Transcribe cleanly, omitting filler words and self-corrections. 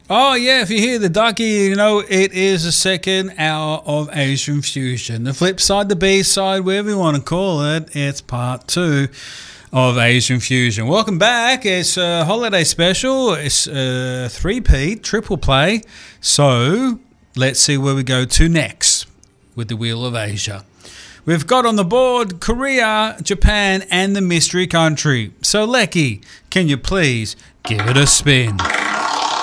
Oh, yeah, if you hear the ducky, you know it is the second hour of Asian Fusion. The flip side, the B side, whatever you want to call it, it's part 2 of Asian Fusion. Welcome back. It's a holiday special. It's a 3P, triple play. So let's see where we go to next with the Wheel of Asia. We've got on the board Korea, Japan, and the mystery country. So, Lecky, can you please give it a spin?